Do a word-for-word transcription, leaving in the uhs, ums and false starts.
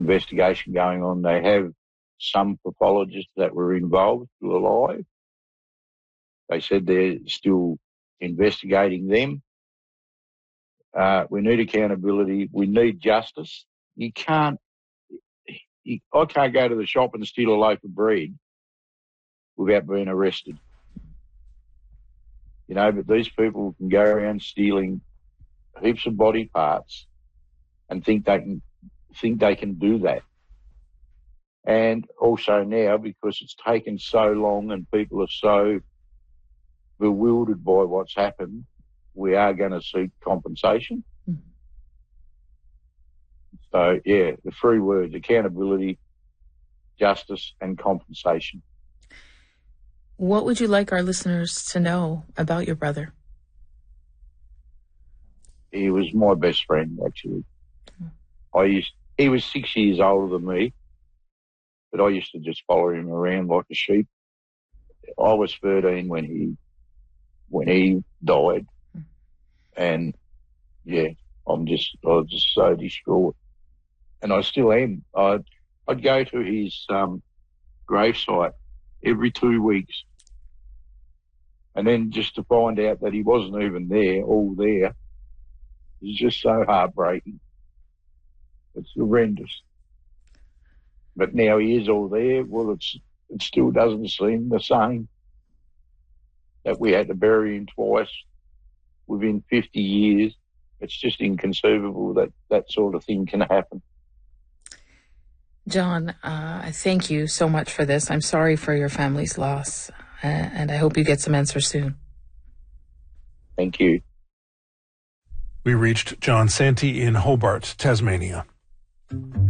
investigation going on. They have some pathologists that were involved still alive. They said they're still investigating them. Uh, we need accountability. We need justice. You can't, you, I can't go to the shop and steal a loaf of bread without being arrested. You know, but these people can go around stealing heaps of body parts and think they can think they can do that. And also now, because it's taken so long and people are so bewildered by what's happened, we are going to seek compensation. Mm-hmm. So, yeah, the three words: accountability, justice, and compensation. What would you like our listeners to know about your brother? He was my best friend, actually. Mm-hmm. I used. He was six years older than me, but I used to just follow him around like a sheep. I was thirteen when he when he died, mm-hmm. and yeah, I'm just I was just so distraught, and I still am. I'd I'd go to his um, gravesite every two weeks, and then just to find out that he wasn't even there, all there, is just so heartbreaking. It's horrendous. But now he is all there. Well, it's it still doesn't seem the same that we had to bury him twice within fifty years. It's just inconceivable that that sort of thing can happen. John, uh, thank you so much for this. I'm sorry for your family's loss, uh, and I hope you get some answers soon. Thank you. We reached John Santee in Hobart, Tasmania.